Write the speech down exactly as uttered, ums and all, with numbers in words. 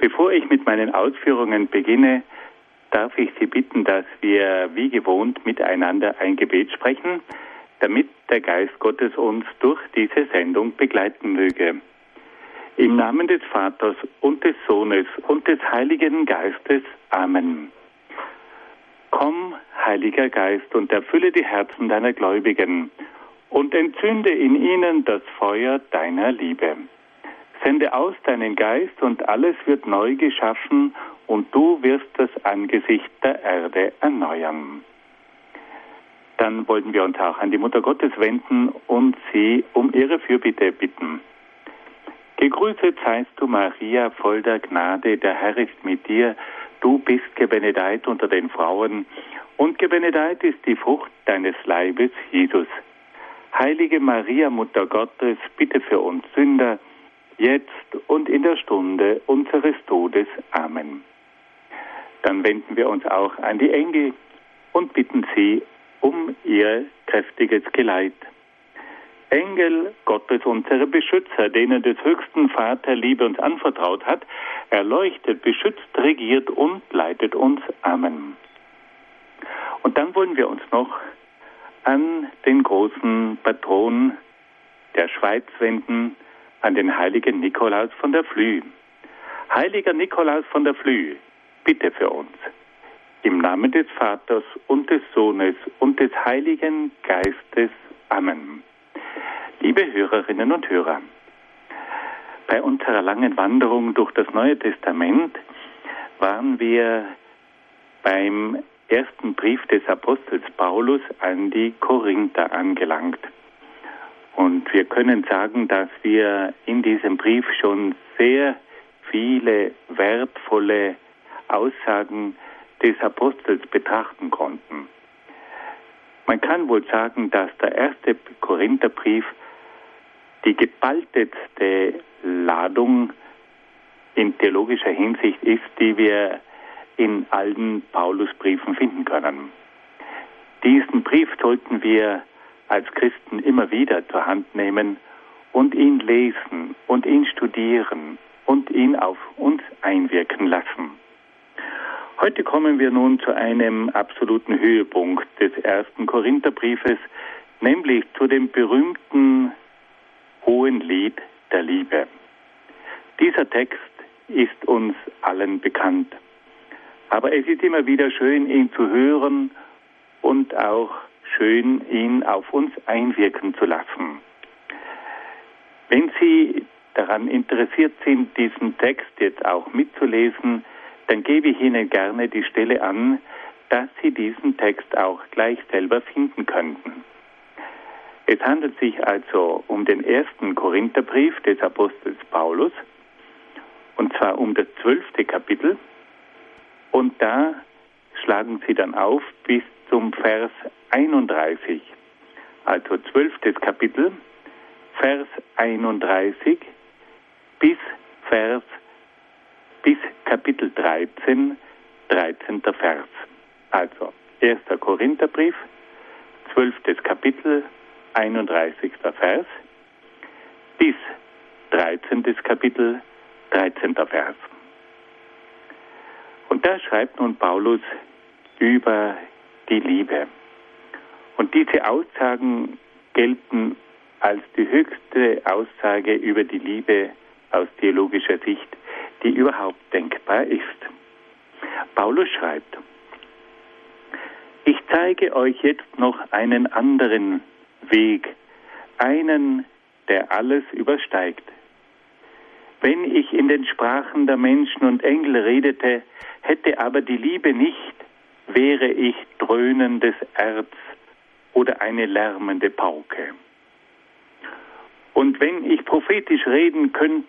Bevor ich mit meinen Ausführungen beginne, darf ich Sie bitten, dass wir wie gewohnt miteinander ein Gebet sprechen, damit der Geist Gottes uns durch diese Sendung begleiten möge. Im Namen des Vaters und des Sohnes und des Heiligen Geistes. Amen. Komm, Heiliger Geist, und erfülle die Herzen deiner Gläubigen und entzünde in ihnen das Feuer deiner Liebe. Sende aus deinen Geist und alles wird neu geschaffen und du wirst das Angesicht der Erde erneuern. Dann wollten wir uns auch an die Mutter Gottes wenden und sie um ihre Fürbitte bitten. Gegrüßet seist du, Maria, voll der Gnade, der Herr ist mit dir. Du bist gebenedeit unter den Frauen und gebenedeit ist die Frucht deines Leibes, Jesus. Heilige Maria, Mutter Gottes, bitte für uns Sünder, jetzt und in der Stunde unseres Todes. Amen. Dann wenden wir uns auch an die Engel und bitten sie um ihr kräftiges Geleit. Engel Gottes, unsere Beschützer, denen des höchsten Vater Liebe uns anvertraut hat, erleuchtet, beschützt, regiert und leitet uns. Amen. Und dann wollen wir uns noch an den großen Patron der Schweiz wenden, an den heiligen Nikolaus von der Flüe. Heiliger Nikolaus von der Flüe, bitte für uns. Im Namen des Vaters und des Sohnes und des Heiligen Geistes. Amen. Liebe Hörerinnen und Hörer, bei unserer langen Wanderung durch das Neue Testament waren wir beim ersten Brief des Apostels Paulus an die Korinther angelangt. Und wir können sagen, dass wir in diesem Brief schon sehr viele wertvolle Aussagen des Apostels betrachten konnten. Man kann wohl sagen, dass der erste Korintherbrief die geballtetste Ladung in theologischer Hinsicht ist, die wir in allen Paulusbriefen finden können. Diesen Brief sollten wir als Christen immer wieder zur Hand nehmen und ihn lesen und ihn studieren und ihn auf uns einwirken lassen. Heute kommen wir nun zu einem absoluten Höhepunkt des ersten Korintherbriefes, nämlich zu dem berühmten Hohen Lied der Liebe. Dieser Text ist uns allen bekannt, aber es ist immer wieder schön, ihn zu hören und auch schön, ihn auf uns einwirken zu lassen. Wenn Sie daran interessiert sind, diesen Text jetzt auch mitzulesen, dann gebe ich Ihnen gerne die Stelle an, dass Sie diesen Text auch gleich selber finden könnten. Es handelt sich also um den ersten Korintherbrief des Apostels Paulus, und zwar um das zwölfte Kapitel, und da schlagen Sie dann auf bis zum Vers einunddreißig, also zwölftes Kapitel, Vers einunddreißig bis Vers bis Kapitel dreizehn, dreizehnter Vers. Also erster Korintherbrief, zwölftes Kapitel, einunddreißigster Vers bis dreizehntes Kapitel, dreizehnter Vers. Und da schreibt nun Paulus über die Liebe. Und diese Aussagen gelten als die höchste Aussage über die Liebe aus theologischer Sicht, die überhaupt denkbar ist. Paulus schreibt: Ich zeige euch jetzt noch einen anderen Weg, einen, der alles übersteigt. Wenn ich in den Sprachen der Menschen und Engel redete, hätte aber die Liebe nicht, wäre ich dröhnendes Erz oder eine lärmende Pauke. Und wenn ich prophetisch reden könnte